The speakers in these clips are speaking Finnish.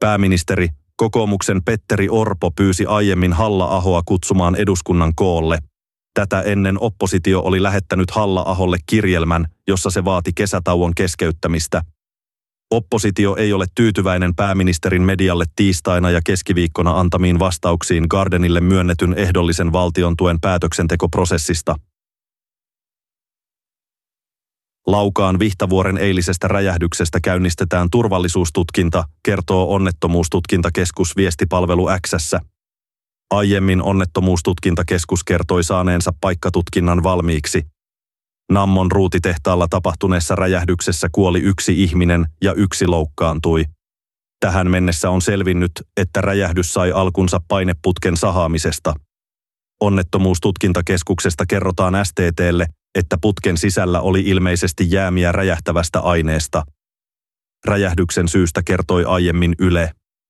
Pääministeri, kokoomuksen Petteri Orpo pyysi aiemmin Halla-ahoa kutsumaan eduskunnan koolle. Tätä ennen oppositio oli lähettänyt Halla-aholle kirjelmän, jossa se vaati kesätauon keskeyttämistä. Oppositio ei ole tyytyväinen pääministerin medialle tiistaina ja keskiviikkona antamiin vastauksiin Gardenille myönnetyn ehdollisen valtiontuen päätöksentekoprosessista. Laukaan Vihtavuoren eilisestä räjähdyksestä käynnistetään turvallisuustutkinta, kertoo Onnettomuustutkintakeskus viestipalvelu X:ssä. Aiemmin Onnettomuustutkintakeskus kertoi saaneensa paikkatutkinnan valmiiksi. Nammon ruutitehtaalla tapahtuneessa räjähdyksessä kuoli 1 ihminen ja 1 loukkaantui. Tähän mennessä on selvinnyt, että räjähdys sai alkunsa paineputken sahaamisesta. Onnettomuustutkintakeskuksesta kerrotaan STT:lle, että putken sisällä oli ilmeisesti jäämiä räjähtävästä aineesta. Räjähdyksen syystä kertoi aiemmin Yle.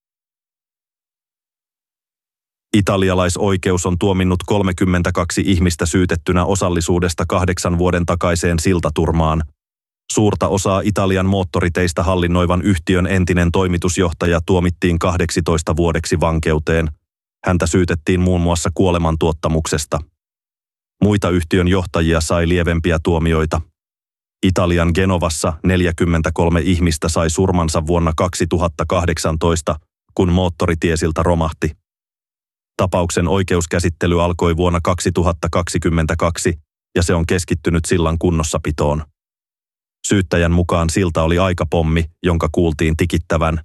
Italialaisoikeus on tuominnut 32 ihmistä syytettynä osallisuudesta 8 vuoden takaiseen siltaturmaan. Suurta osaa Italian moottoriteistä hallinnoivan yhtiön entinen toimitusjohtaja tuomittiin 18 vuodeksi vankeuteen. Häntä syytettiin muun muassa kuolemantuottamuksesta. Muita yhtiön johtajia sai lievempiä tuomioita. Italian Genovassa 43 ihmistä sai surmansa vuonna 2018, kun moottoritiesilta romahti. Tapauksen oikeuskäsittely alkoi vuonna 2022 ja se on keskittynyt sillan kunnossapitoon. Syyttäjän mukaan silta oli aikapommi, jonka kuultiin tikittävän.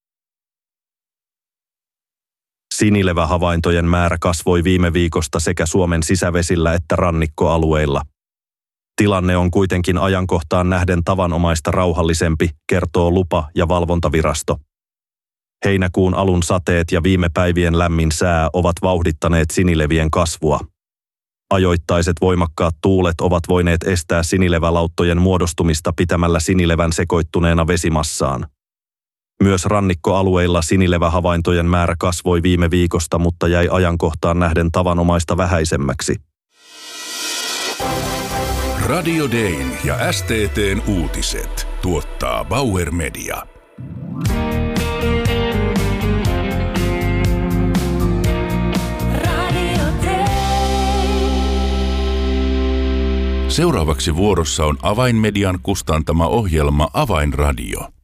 Sinilevähavaintojen määrä kasvoi viime viikosta sekä Suomen sisävesillä että rannikkoalueilla. Tilanne on kuitenkin ajankohtaan nähden tavanomaista rauhallisempi, kertoo lupa- ja valvontavirasto. Heinäkuun alun sateet ja viime päivien lämmin sää ovat vauhdittaneet sinilevien kasvua. Ajoittaiset voimakkaat tuulet ovat voineet estää sinilevälauttojen muodostumista pitämällä sinilevän sekoittuneena vesimassaan. Myös rannikkoalueilla sinilevähavaintojen määrä kasvoi viime viikosta, mutta jäi ajankohtaan nähden tavanomaista vähäisemmäksi. Radio Dayn ja STT:n uutiset tuottaa Bauer Media. Seuraavaksi vuorossa on Avainmedian kustantama ohjelma Avainradio.